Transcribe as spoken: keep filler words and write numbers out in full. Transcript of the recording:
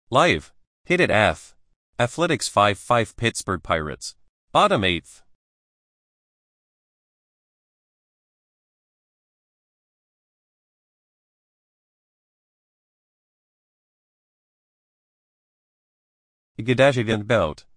Live. Hit it F. Athletics five five Pittsburgh Pirates. Bottom eighth. Gaddafi Belt.